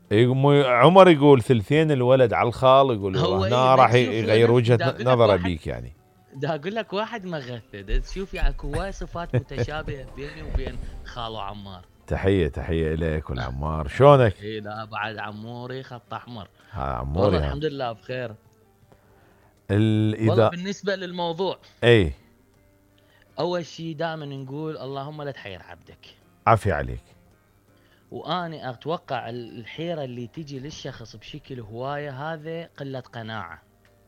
عمر يقول ثلثين الولد على الخال، يقول هو والله هنا راح تشوف يغير وجهة نظره بيك يعني. دا اقول لك واحد مغث تشوف يعني اكو هواي صفات متشابهه بيني وبين خالو عمار. تحية إليك والعمار، شلونك؟ اي لا بعد عموري خط احمر. عموري والله هذا. الحمد لله بخير. والله إذا بالنسبه للموضوع، اي اول شيء دائما نقول اللهم لا تحير عبدك. عافية عليك. واني اتوقع الحيره اللي تجي للشخص بشكل هوايه هذا قله قناعه.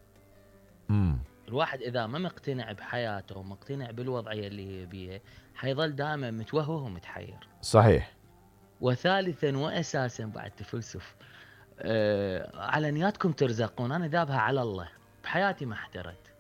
الواحد اذا ما مقتنع بحياته ومقتنع بالوضعيه اللي هي بيها حيظل دائما متوهه ومتحير. صحيح. وثالثا واساسا بعد تفلسف، على نياتكم ترزقون. انا ذابها على الله، بحياتي ما احترت.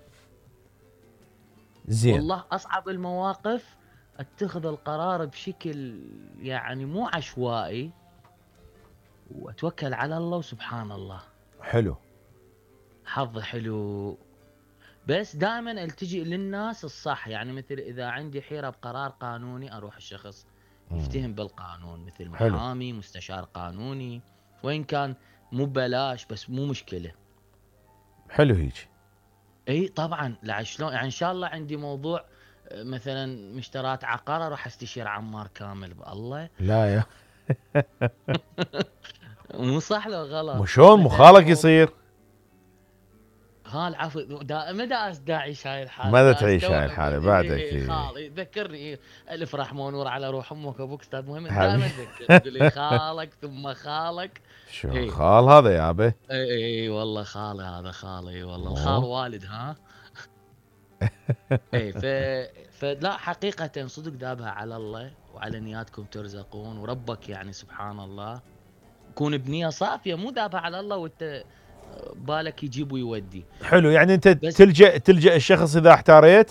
زين. والله اصعب المواقف اتخذ القرار بشكل يعني مو عشوائي، واتوكل على الله وسبحان الله. حلو. حظ حلو. بس دائما التجئ للناس الصح، يعني مثل اذا عندي حيرة بقرار قانوني اروح الشخص يفتهم بالقانون، مثل محامي، مستشار قانوني، وين كان مو ببلاش بس مو مشكلة. حلو هيك. اي طبعا. لا شلون يعني ان شاء الله عندي موضوع مثلا مشترات عقار اروح استشير عمار كامل بالله. لا يا مو صح لو غلط؟ مو شلون مخالك يصير. ها العفو. دائما دا اعيش هاي الحاله، ماذا دا تعيش هاي استوعب. الحالة بعدك؟ خال ذكرني الف رحمه ونور على روح امك وابوك استاذ مهم، حبيبي. دائما تذكر تقول لي خالك ثم خالك. شو خال هذا يا ابي؟ اي والله خالي هذا خالي والله. الخال والد ها. اي فلا حقيقه صدق دابها على الله وعلى نياتكم ترزقون، وربك يعني سبحان الله كون بنيه صافيه، مو دابها على الله وانت بالك يجيب ويودي. حلو. يعني انت تلجأ الشخص اذا احتاريت.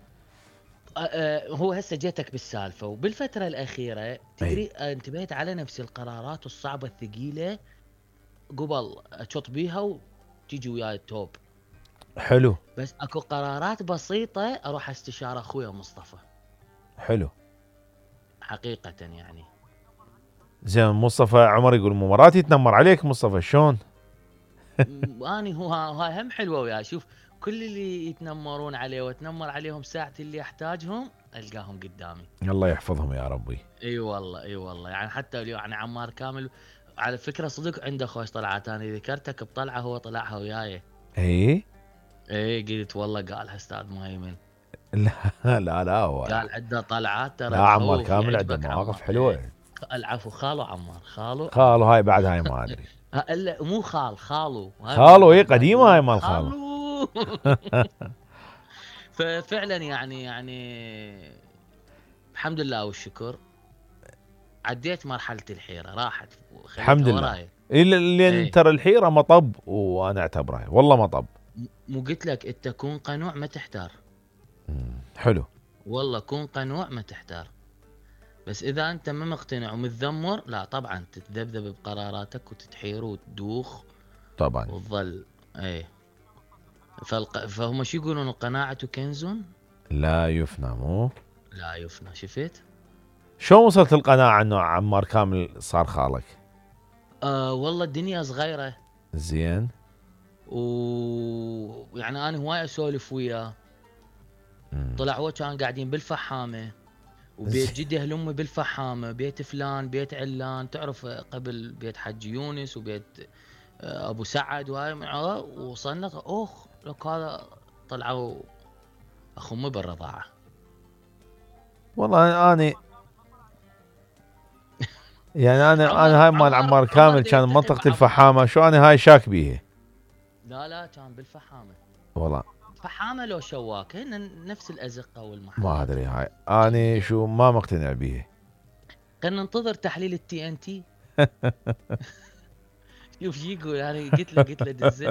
هو هسه جيتك بالسالفه، وبالفتره الاخيره تدري انتبهت على نفسي القرارات الصعبه الثقيله قبل اشط بيها وتيجي وياي التوب. حلو. بس اكو قرارات بسيطه اروح استشار اخويا مصطفى. حلو. حقيقه يعني. زين. مصطفى عمر يقول مو مراتي تنمر عليك مصطفى شلون؟ اني هاي هم حلوه وياه. شوف كل اللي يتنمرون عليه واتنمر عليهم ساعه اللي احتاجهم القاهم قدامي. الله يحفظهم يا ربي. اي والله اي والله. يعني حتى اليوم يعني عمار كامل على فكره صدق عنده خوش طلعات. انا ذكرتك بطلعه هو طلعها وياي. اي قلت والله قالها استاذ مهيمن. لا هو قال عنده طلعات ترى لا عمار تخوف. كامل عنده يعجبك مواقف عمار. حلوه. العفو خالو عمار. خالو هاي بعد هاي ما ادري. لا مو خالو. خالو اي قديمه هاي مال خالو. ففعلا يعني الحمد لله والشكر عديت مرحله الحيره، راحت الحمد لله. اللي ترى الحيره مطب، وانا اعتبرها والله مطب. مو قلت لك انت كون قنوع ما تحتار. حلو. والله كون قنوع ما تحتار. بس اذا انت ما مقتنع ومتذمر لا طبعا تتذبذب بقراراتك وتتحير وتدوخ طبعا وتظل. فهم شو يقولون القناعة كنز لا يفنى. مو لا يفنى. شفت شلون وصلت القناعة انه عمار كامل صار خالك؟ والله الدنيا صغيرة. زين. ويعني انا هواي اسولف وياه. طلع هو كان قاعدين بالفحامة، وبيت جده لامي بالفحامة، بيت فلان، بيت علان، تعرف قبل بيت حج يونس وبيت ابو سعد وهاي. وصلنا لك هذا طلعوا اخو امي بالرضاعة. والله اني يعني انا هاي مال عمار كامل كان منطقة الفحامة. شو انا هاي شاك بيها. لا كان بالفحامة. والله فحامة لو شواك هن نفس الازقة والمحلات. ما ادري هاي اني شو ما مقتنع بيها. خلينا ننتظر تحليل التي ان تي. شوف شو يقول. يعني قلت له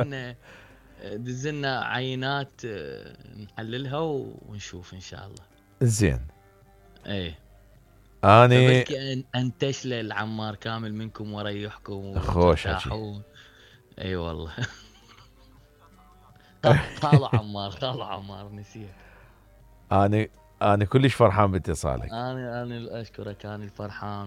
دزلنا عينات نحللها ونشوف ان شاء الله. زين. ايه اني انتش للعمار كامل منكم وريحكم خوش حكي. اي والله. خالو عمار نسيت. اني كلش فرحان باتصالك. انا اشكرك. انا الفرحان.